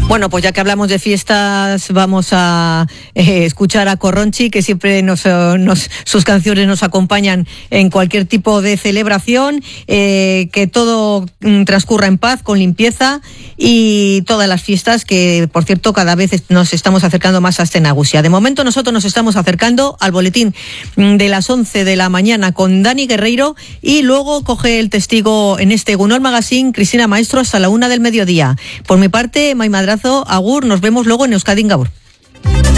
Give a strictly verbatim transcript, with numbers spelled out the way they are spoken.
Bueno, pues ya que hablamos de fiestas, vamos a eh, escuchar a Corronchi, que siempre nos, nos, sus canciones nos acompañan en cualquier tipo de celebración, eh, que todo mm, transcurra en paz, con limpieza, y todas las fiestas que, por cierto, cada vez nos estamos acercando más a Astenagusia. De momento nosotros nos estamos acercando al boletín de las once de la mañana con Dani Guerreiro, y luego coge el testigo en este Egunon Magazine Cristina Maestro hasta la una del mediodía. Por mi parte, Mai Madrazo, agur, nos vemos luego en Euskadi Gaur.